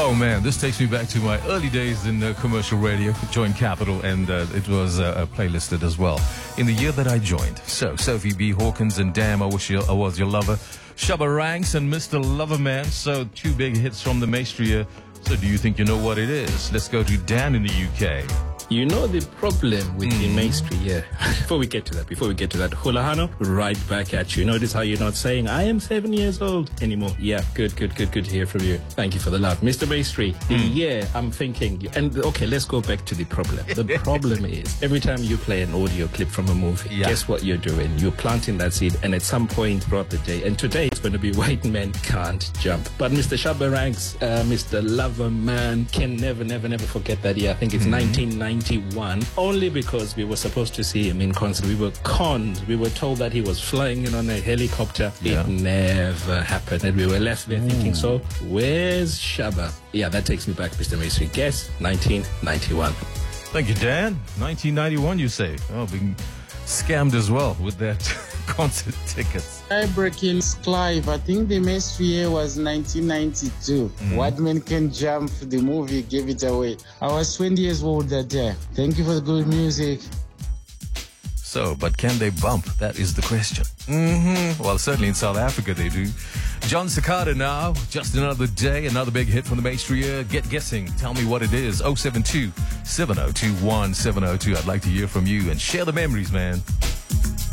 Oh man, this takes me back to my early days in commercial radio, joined Capital, and it was playlisted as well in the year that I joined. So, Sophie B. Hawkins and Damn, I Wish I Was Your Lover, Shabba Ranks and Mr. Loverman. So, two big hits from the Maestria. So, do you think you know what it is? Let's go to Dan in the UK. You know the problem with the Maestri, yeah. Before we get to that, Hulahano, right back at you. Notice how you're not saying, I am 7 years old anymore. Yeah, good to hear from you. Thank you for the love. Mr. Maestri, yeah, I'm thinking, and okay, let's go back to the problem. The problem is, every time you play an audio clip from a movie, guess what you're doing? You're planting that seed, and at some point throughout the day, and today it's going to be White Men Can't Jump. But Mr. Shabba Ranks, Mr. Loverman, can never forget that year. I think it's 1991, only because we were supposed to see him in concert. We were conned. We were told that he was flying in on a helicopter. Yeah. It never happened. And we were left there thinking, so where's Shabba? Yeah, that takes me back, Mr. Maestri. Guess 1991. Thank you, Dan. 1991, you say? Oh, being scammed as well with that concert tickets. Breaking Clive, I think the Maestri year was 1992. White Men Can Jump, the movie gave it away. I was 20 years old that day. Thank you for the good music. So, but can they bump? That is the question. Well, certainly in South Africa they do. John Cicada now. Just another day, another big hit from the Maestria. Get guessing. Tell me what it is. 072 7021 702. I'd like to hear from you and share the memories, man.